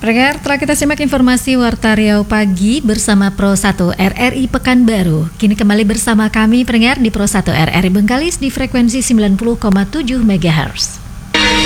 Pendengar, telah kita simak informasi Warta Riau Pagi bersama Pro 1 RRI Pekanbaru. Kini kembali bersama kami pendengar di Pro 1 RRI Bengkalis di frekuensi 90,7 MHz.